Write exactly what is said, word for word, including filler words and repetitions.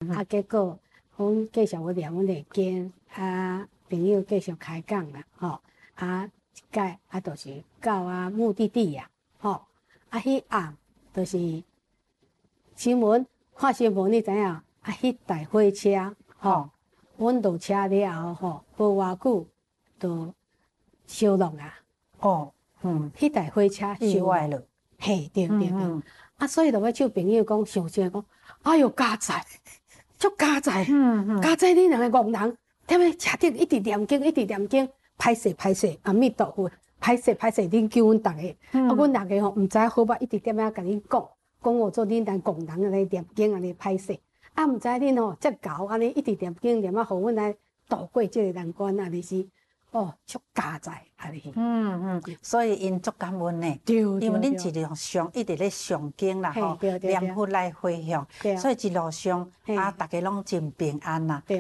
嗯啊，结果阮继续要念阮的经，啊，朋友继续开讲啦，吼，啊，一届啊，就是到啊目的地呀，吼，啊，迄暗就是新闻看新闻，你知影？啊，迄台火车，吼，阮落车了后，吼，无偌久就烧落啊。 哦，嗯， 迄台火车意外了。 嘿，对对对， 嗯、 啊，所以就要叫朋友讲，想想讲，哎哟，加载，足加载， 嗯嗯， 加载恁两个戆人，踮咧车顶一直念经，一直念经，歹势歹势，阿弥陀佛，歹势歹势，恁救阮逐个，啊，阮逐个吼毋知好歹一直踮遐甲恁讲，讲我做恁当戆人安尼念经安尼歹势，啊，毋知恁吼遮厚安尼一直念经念啊，互阮来度过即个难关安尼是。哦，足加载安尼。 嗯嗯，所以因足感恩呢， 对， 因为恁一路上一直咧上经啦吼，念佛来回向，所以一路上啊，大家拢真平安啦。